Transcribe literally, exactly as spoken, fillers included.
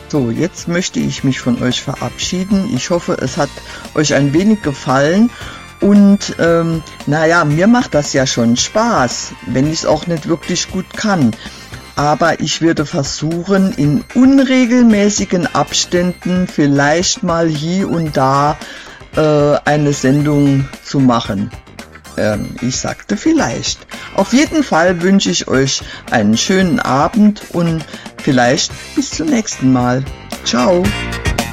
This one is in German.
So, jetzt möchte ich mich von euch verabschieden. Ich hoffe, es hat euch ein wenig gefallen. Und ähm, naja, mir macht das ja schon Spaß, wenn ich es auch nicht wirklich gut kann. Aber ich werde versuchen, in unregelmäßigen Abständen vielleicht mal hier und da äh, eine Sendung zu machen. Ähm, ich sagte vielleicht. Auf jeden Fall wünsche ich euch einen schönen Abend und vielleicht bis zum nächsten Mal. Ciao.